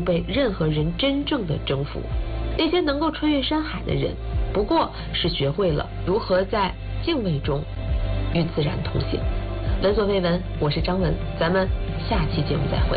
被任何人真正的征服。那些能够穿越山海的人，不过是学会了如何在敬畏中与自然同行。闻所未闻，我是张文，咱们下期节目再会。